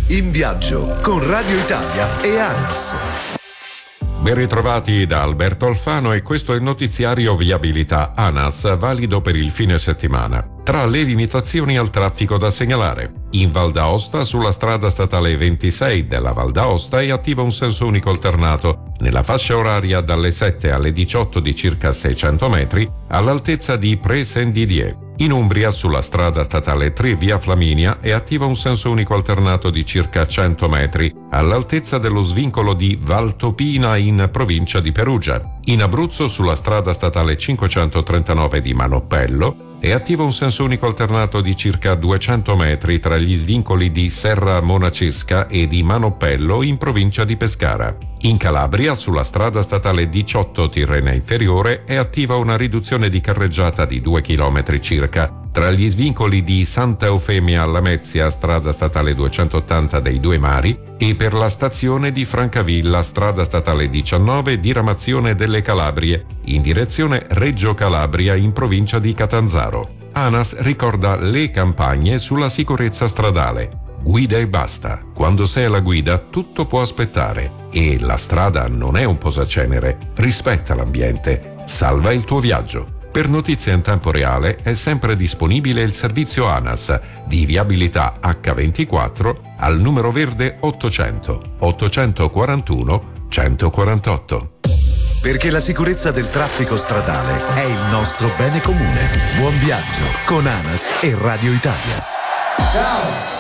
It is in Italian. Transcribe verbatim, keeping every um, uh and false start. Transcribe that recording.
In viaggio con Radio Italia e ANAS. Ben ritrovati da Alberto Alfano e questo è il notiziario Viabilità ANAS, valido per il fine settimana. Tra le limitazioni al traffico da segnalare, in Val d'Aosta sulla strada statale ventisei della Val d'Aosta è attivo un senso unico alternato nella fascia oraria dalle sette alle diciotto di circa seicento metri all'altezza di Pré-Saint-Didier. In Umbria, sulla strada statale tre via Flaminia, è attivo un senso unico alternato di circa cento metri, all'altezza dello svincolo di Valtopina in provincia di Perugia. In Abruzzo, sulla strada statale cinquecentotrentanove di Manoppello, è attivo un senso unico alternato di circa duecento metri tra gli svincoli di Serra Monacesca e di Manoppello in provincia di Pescara. In Calabria, sulla strada statale diciotto Tirrenia Inferiore, è attiva una riduzione di carreggiata di due chilometri circa tra gli svincoli di Santa Eufemia Lamezia, strada statale duecentottanta dei Due Mari, e per la stazione di Francavilla, strada statale diciannove diramazione delle Calabrie, in direzione Reggio Calabria in provincia di Catanzaro. ANAS ricorda le campagne sulla sicurezza stradale. Guida e basta. Quando sei alla guida tutto può aspettare e la strada non è un posacenere. Rispetta l'ambiente. Salva il tuo viaggio. Per notizie in tempo reale è sempre disponibile il servizio ANAS di viabilità acca ventiquattro al numero verde ottocento ottocentoquarantuno centoquarantotto. Perché la sicurezza del traffico stradale è il nostro bene comune. Buon viaggio con ANAS e Radio Italia. Ciao!